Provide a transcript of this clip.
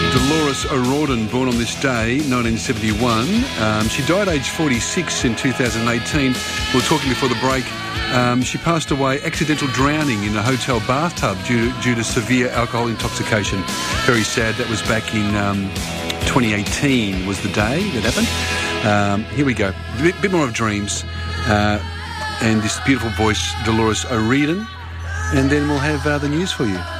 Dolores O'Riordan, born on this day, 1971. She died aged 46 in 2018. We were talking before the break. She passed away accidental drowning in a hotel bathtub due to severe alcohol intoxication. Very sad. That was back in 2018 was the day that happened. Here we go. A bit more of Dreams. And this beautiful voice, Dolores O'Riordan. And then we'll have the news for you.